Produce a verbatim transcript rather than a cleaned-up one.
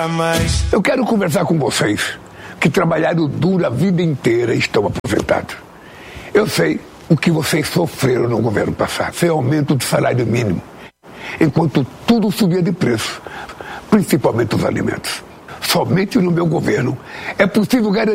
Eu quero conversar com vocês que trabalharam duro a vida inteira e estão aposentados. Eu sei o que vocês sofreram no governo passado, sem aumento do salário mínimo, enquanto tudo subia de preço, principalmente os alimentos. Somente no meu governo é possível garantir